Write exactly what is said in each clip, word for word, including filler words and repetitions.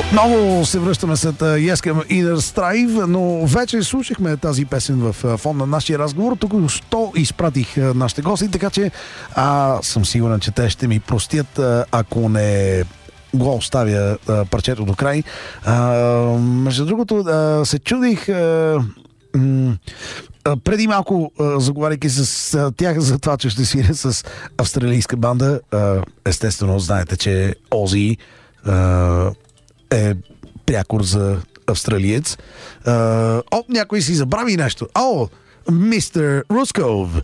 Отново се връщаме след Yes Can Inner Strive, но вече слушахме тази песен в фон на нашия разговор. Тук що изпратих нашите гости, така че а, съм сигурен, че те ще ми простят, ако не го оставя а, парчето до край. А, между другото, а, се чудих а, м- преди малко, заговаряйки с тях за това, че ще свиря с австралийска банда. Естествено, знаете, че Ози е прякор за австралиец. О, някой си забрави нещо. О, мистер Русков.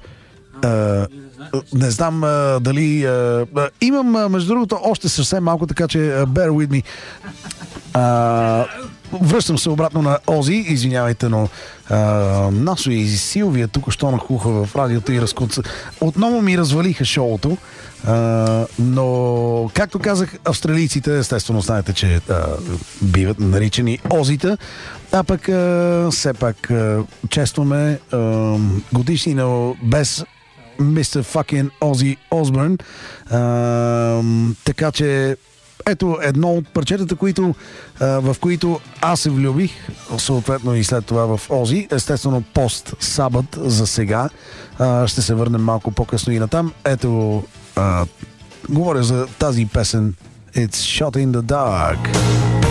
Не знам дали... Имам, между другото, още съвсем малко, така че bear with me. Uh, връщам се обратно на Ози, извинявайте, но uh, Насо и Силвия тук що нахуха в радиото и разкуца. Отново ми развалиха шоуто, uh, но както казах, австралийците, естествено знаете, че uh, биват наричани Озита, а пък uh, все пак uh, честваме uh, годишнина без мистер fucking Ози Осбърн, uh, така че ето едно от парчетата, които, а, в които аз се влюбих, съответно и след това в Ози. Естествено, пост Сабът за сега. А, ще се върнем малко по-късно и натам. Ето, а, говоря за тази песен It's Shot in the Dark.